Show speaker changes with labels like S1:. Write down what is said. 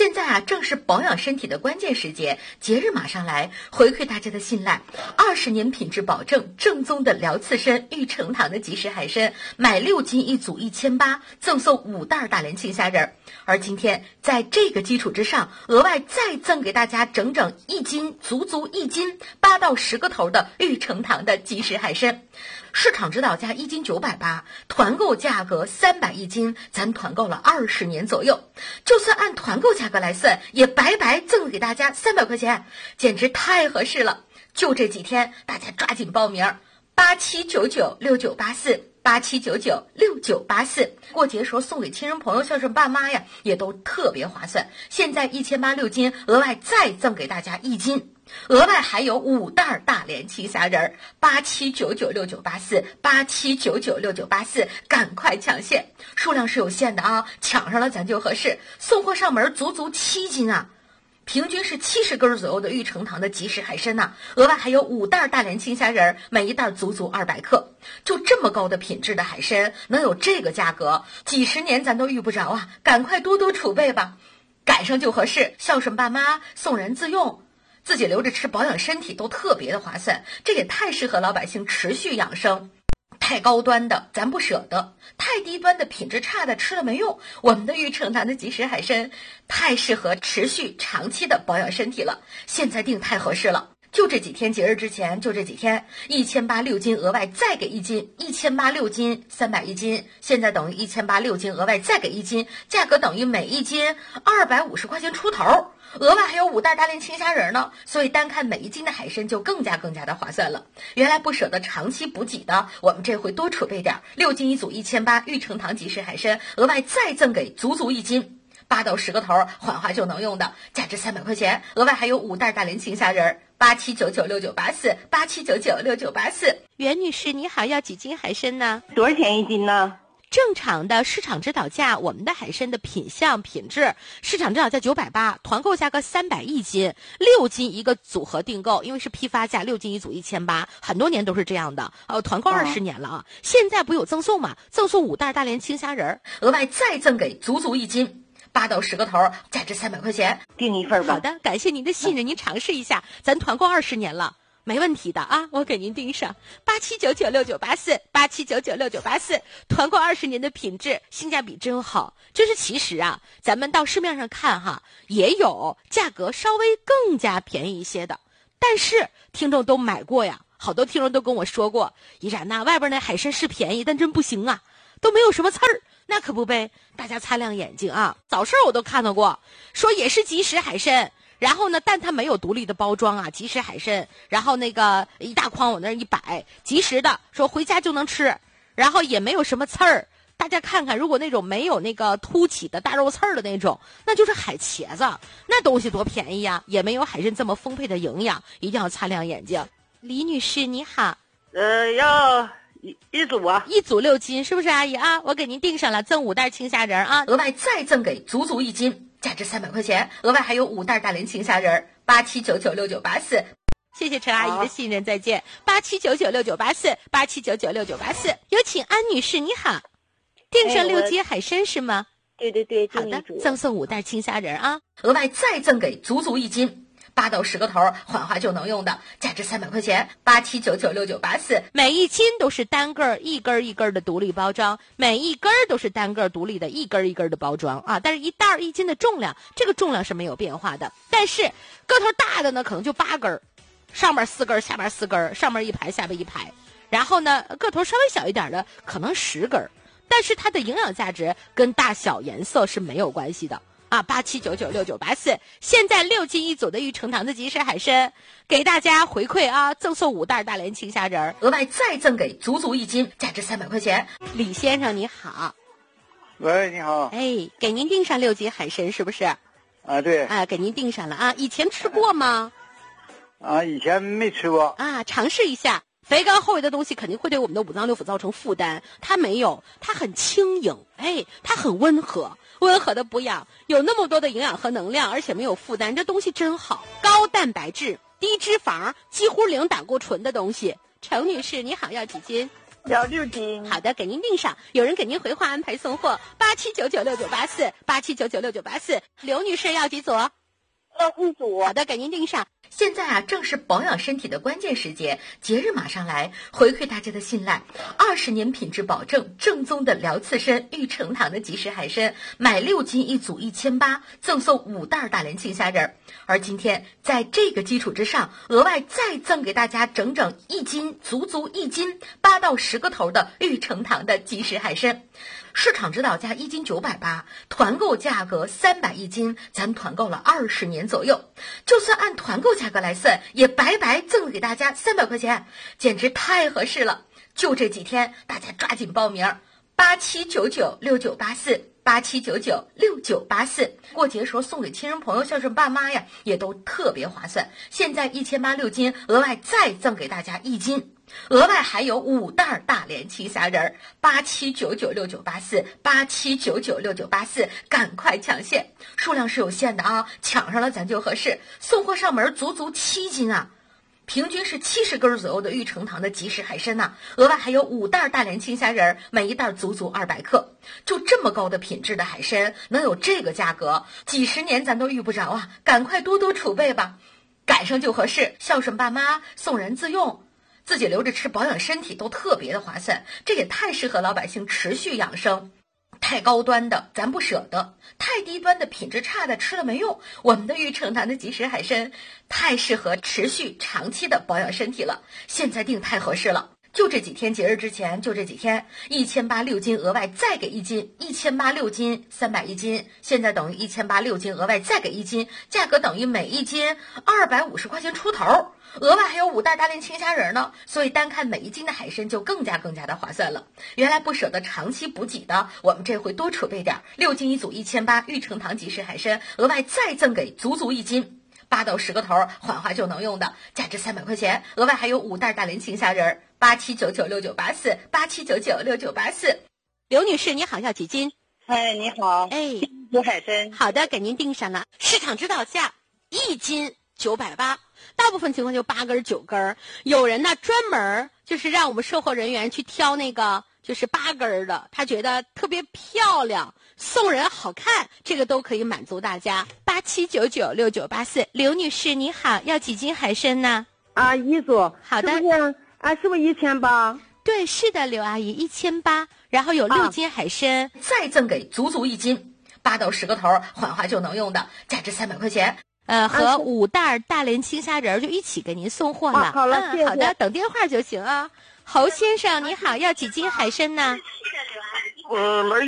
S1: 现在啊，正是保养身体的关键时节，节日马上来，回馈大家的信赖，20年品质保证，正宗的辽刺参、玉成堂的即食海参，买6斤一组1800，赠送5袋大连青虾仁。而今天在这个基础之上，额外再赠给大家整整1斤，足足1斤8到10个头的玉成堂的即食海参。市场指导价1斤980，团购价格300一斤，咱团购了20年左右，就算按团购价格来算，也白白赠给大家300块钱，简直太合适了。就这几天，大家抓紧报名，87996984，87996984。过节时候送给亲人朋友，孝顺爸妈呀，也都特别划算。现在1800 6斤，额外再赠给大家1斤。额外还有5袋大连青虾仁，87996984，87996984，赶快抢现，数量是有限的啊，抢上了咱就合适。送货上门足足7斤啊，平均是70根左右的玉成堂的即食海参呐，额外还有5袋大连青虾仁，每一袋足足200克。就这么高的品质的海参，能有这个价格，几十年咱都遇不着啊！赶快多多储备吧，赶上就合适，孝顺爸妈，送人自用。自己留着吃，保养身体都特别的划算，这也太适合老百姓持续养生。太高端的咱不舍得，太低端的品质差的吃了没用。我们的玉成堂的即食海参太适合持续长期的保养身体了，现在订太合适了。就这几天，节日之前就这几天，1800 6斤额外再给1斤，1800 6斤300一斤，现在等于1800 6斤额外再给1斤，价格等于每1斤250块钱出头。额外还有5袋大连青虾仁呢，所以单看每1斤的海参就更加的划算了。原来不舍得长期补给的，我们这回多储备点，6斤一组1800，玉成堂即食海参额外再赠给足足1斤，8到10个头，缓化就能用的，价值300块钱。额外还有5袋大连青虾仁，87996984，87996984。
S2: 袁女士你好，要几斤海参呢？
S3: 多少钱一斤呢？
S2: 正常的市场指导价，我们的海参的品相品质，市场指导价980，团购价格300一斤，6斤一个组合订购，因为是批发价，6斤一组1800，很多年都是这样的。团购20年了啊，现在不有赠送嘛？赠送5袋大连青虾仁，
S1: 额外再赠给足足1斤，8到10个头，价值300块钱，
S3: 订一份吧。
S2: 好的，感谢您的信任，您尝试一下，咱团购20年了。没问题的啊，我给您订上87996984，87996984，团购20年的品质，性价比真好。就是其实啊，咱们到市面上看哈，也有价格稍微更加便宜一些的，但是听众都买过呀，好多听众都跟我说过，依然呐，外边那海参是便宜，但真不行啊，都没有什么刺儿。那可不呗，大家擦亮眼睛啊！早市我都看到过，说也是即食海参。然后呢，但它没有独立的包装啊，即食海参，然后那个一大筐往那儿一摆，即食的，说回家就能吃，然后也没有什么刺儿。大家看看，如果那种没有那个凸起的大肉刺儿的那种，那就是海茄子，那东西多便宜呀，也没有海参这么丰沛的营养，一定要擦亮眼睛。李女士你好，
S3: 要一组啊，
S2: 一组6斤，是不是阿姨啊？我给您订上了，赠5袋青虾仁啊，
S1: 额外再赠给足足1斤。价值300块钱，额外还有5袋大连青虾仁，87996984。
S2: 谢谢陈阿姨的信任，再见。87996984，87996984。有请安女士，你好，订上6斤海参是吗？
S3: 对对对，
S2: 好的，赠送5袋青虾仁啊，
S1: 额外再赠给足足1斤。8到10个头，缓化就能用的，价值300块钱，87996984。
S2: 每1斤都是单个一根一根的独立包装，每一根都是单个独立的一根一根的包装啊。但是1袋1斤的重量，这个重量是没有变化的。但是个头大的呢，可能就8根，上面4根，下面4根，上面一排，下面一排。然后呢，个头稍微小一点的，可能10根，但是它的营养价值跟大小颜色是没有关系的。87996984，现在6斤一组的玉成堂的即食海参，给大家回馈啊，赠送5袋大连青虾仁，
S1: 额外再赠给足足1斤，价值300块钱。
S2: 李先生你好，
S4: 喂，你好，
S2: 哎，给您订上6斤海参是不是？
S4: 啊，对，
S2: 啊，给您订上了啊，以前吃过吗？
S4: 啊，以前没吃过
S2: 啊，尝试一下。肥甘厚味的东西肯定会对我们的五脏六腑造成负担，它没有，它很轻盈，哎，它很温和，温和的补养，有那么多的营养和能量，而且没有负担，这东西真好，高蛋白质，低脂肪，几乎零胆固醇的东西。程女士，你好，要几斤？
S3: 要6斤。
S2: 好的，给您订上。有人给您回话安排送货，87996984，87996984。刘女士要几组？
S3: 要1组。
S2: 好的，给您订上。
S1: 现在啊，正是保养身体的关键时节，节日马上来，回馈大家的信赖，20年品质保证，正宗的辽刺参、玉成堂的即食海参，买6斤一组1800，赠送5袋大连青虾仁。而今天在这个基础之上，额外再赠给大家整整1斤，足1斤，8到10个头的玉成堂的即食海参。市场指导价1斤980，团购价格300一斤，咱团购了20年左右，就算按团购价格来算，也白白赠给大家300块钱，简直太合适了。就这几天，大家抓紧报名，87996984，87996984。过节时候送给亲人朋友、孝顺爸妈呀，也都特别划算。现在1800 6斤，额外再赠给大家1斤。额外还有5袋大连青虾仁，87996984，87996984，赶快抢现，数量是有限的啊，抢上了咱就合适。送货上门足7斤啊，平均是70根左右的玉成堂的即食海参呐，额外还有5袋大连青虾仁，每一袋足200克。就这么高的品质的海参，能有这个价格，几十年咱都遇不着啊！赶快多多储备吧，赶上就合适，孝顺爸妈，送人自用。自己留着吃，保养身体都特别的划算，这也太适合老百姓持续养生。太高端的咱不舍得，太低端的品质差的吃了没用。我们的玉成堂的即食海参太适合持续长期的保养身体了，现在订太合适了。就这几天，节日之前就这几天，1800 6斤额外再给1斤，1800 6斤300一斤，现在等于1800 6斤额外再给1斤，价格等于每1斤250块钱出头。额外还有5袋大连青虾仁呢，所以单看每1斤的海参就更加的划算了。原来不舍得长期补给的，我们这回多储备点，6斤一组1800，玉成堂即食海参额外再赠给足1斤，8到10个头，缓化就能用的，价值300块钱。额外还有5袋大连青虾仁，87996984，87996984。
S2: 刘女士你好，要几斤？
S3: 哎，你好。有海参。
S2: 好的，给您订上了。市场指导价1斤980，大部分情况就8根9根。有人呢专门就是让我们售货人员去挑那个就是8根的，他觉得特别漂亮，送人好看，这个都可以满足大家。87996984，刘女士你好，要几斤海参呢
S5: ？1组。
S2: 好的。
S5: 是不是是不是1800？
S2: 对，是的，刘阿姨，1800，然后有6斤海参，
S1: 再赠给足1斤，8到10个头，缓化就能用的，价值300块钱。
S2: 和5袋大连青虾仁就一起给您送货了。
S5: 好了，谢谢。
S2: 好的，等电话就行啊。侯先生你好，要几斤海参呢？
S4: 来